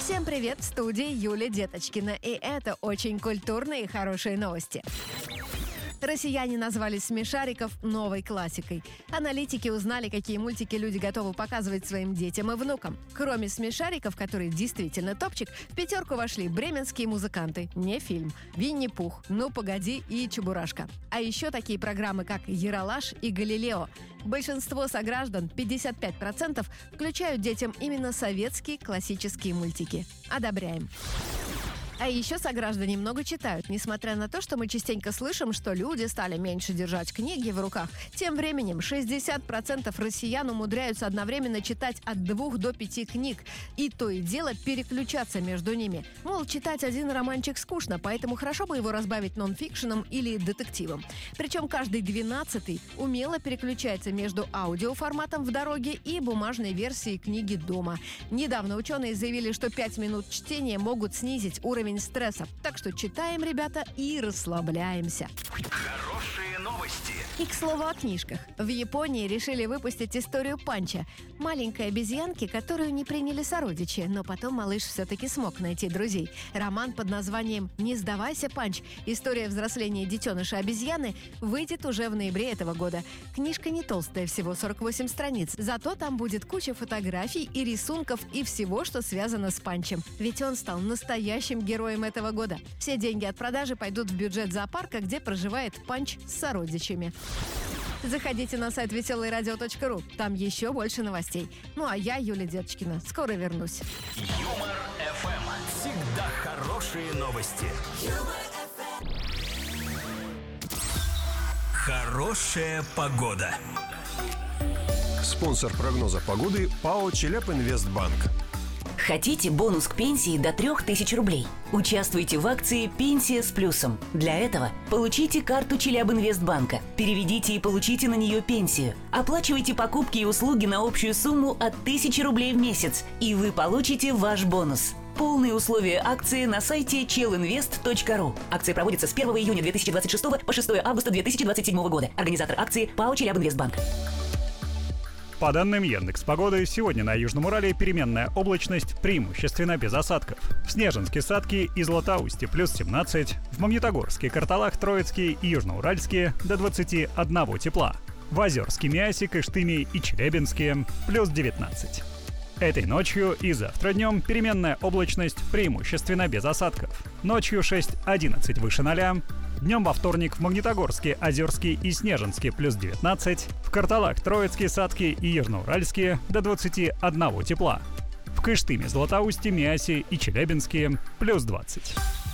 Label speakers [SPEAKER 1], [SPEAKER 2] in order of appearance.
[SPEAKER 1] Всем привет, в студии Юлия Деточкина, и это очень культурные и хорошие новости. Россияне назвали «Смешариков» новой классикой. Аналитики узнали, какие мультики люди готовы показывать своим детям и внукам. Кроме «Смешариков», которые действительно топчик, в пятерку вошли бременские музыканты, не фильм, «Винни-Пух», «Ну погоди» и «Чебурашка». А еще такие программы, как «Ералаш» и «Галилео». Большинство сограждан, 55%, включают детям именно советские классические мультики. Одобряем. А еще сограждане много читают. Несмотря на то, что мы частенько слышим, что люди стали меньше держать книги в руках, тем временем 60% россиян умудряются одновременно читать от 2 до 5 книг. И то и дело переключаться между ними. Мол, читать один романчик скучно, поэтому хорошо бы его разбавить нон-фикшеном или детективом. Причем каждый 12-й умело переключается между аудиоформатом в дороге и бумажной версией книги дома. Недавно ученые заявили, что 5 минут чтения могут снизить уровень стресса. Так что читаем, ребята, и расслабляемся.
[SPEAKER 2] Хорошие новости.
[SPEAKER 1] И, к слову, о книжках. В Японии решили выпустить историю Панча. Маленькой обезьянки, которую не приняли сородичи, но потом малыш все-таки смог найти друзей. Роман под названием «Не сдавайся, Панч. История взросления детеныша обезьяны» выйдет уже в ноябре этого года. Книжка не толстая, всего 48 страниц. Зато там будет куча фотографий и рисунков и всего, что связано с Панчем. Ведь он стал настоящим героем этого года. Все деньги от продажи пойдут в бюджет зоопарка, где проживает Панч с сородичами. Заходите на сайт веселоерадио.ру. Там еще больше новостей. Ну а я, Юлия Деточкина, скоро вернусь.
[SPEAKER 2] Юмор ФМ. Всегда хорошие новости. Хорошая погода.
[SPEAKER 3] Спонсор прогноза погоды ПАО «Челябинвестбанк».
[SPEAKER 4] Хотите бонус к пенсии до 3000 рублей? Участвуйте в акции «Пенсия с плюсом». Для этого получите карту Челябинвестбанка, переведите и получите на нее пенсию. Оплачивайте покупки и услуги на общую сумму от 1000 рублей в месяц, и вы получите ваш бонус. Полные условия акции на сайте chelinvest.ru. Акция проводится с 1 июня 2026 по 6 августа 2027 года. Организатор акции ПАО «Челябинвестбанк».
[SPEAKER 5] По данным Яндекс.Погоды, сегодня на Южном Урале переменная облачность, преимущественно без осадков. В Снежинске, Сатке и Златоусте плюс 17, в Магнитогорске, Карталах, Троицке и Южноуральске до 21 тепла. В Озерске, Миасе, Кыштыме и Челябинске плюс 19. Этой ночью и завтра днем переменная облачность, преимущественно без осадков. Ночью 6-11 выше 0. Днем во вторник в Магнитогорске, Озерске и Снежинске плюс 19. В Карталах, Троицке, Сатке и Южноуральске до 21 тепла. В Кыштыме, Златоусте, Миасе и Челябинске плюс 20.